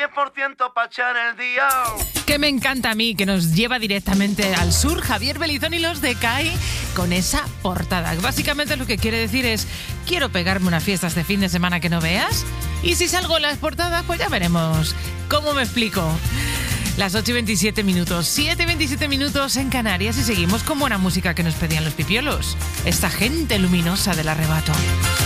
10% para echar el día. Que me encanta a mí, que nos lleva directamente al sur, Javier Belizón y los de CAI, con esa portada. Básicamente lo que quiere decir es, quiero pegarme una fiesta este fin de semana que no veas, y si salgo en las portadas, pues ya veremos. ¿Cómo me explico? Las 8:27 minutos, 7:27 minutos en Canarias, y seguimos con buena música que nos pedían los pipiolos. Esta gente luminosa del arrebato.